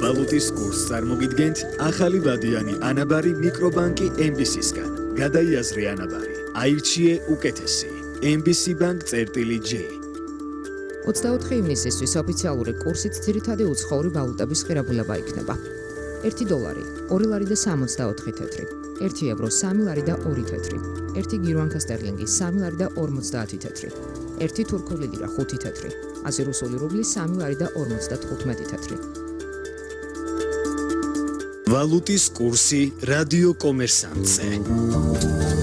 ვალუტის კურსს წარმოგიდგენთ ახალი ვადიანი ანაბარი მიკრობანკი MBC-სგან. გადაიაზრე ანაბარი. აირჩიე უკეთესი. MBC Bank წერტილი J. 24 ივნისისთვის ოფიციალური კურსით ძირითადი უცხოური ვალუტების ღირებულება იქნება. 1 დოლარი, 2 ლარი და 64 თეთრი, 1 ევრო, 3 ლარი და 2 თეთრი, 1 გირვანკა სტერლინგი, 3 ლარი და 50 თეთრი, 1 თურქული ლირა, 5 თეთრი, 100 რუსული რუბლი, 3 ლარი და 55 თეთრი. ვალუტის კურსი რადიო კომერსანტზე.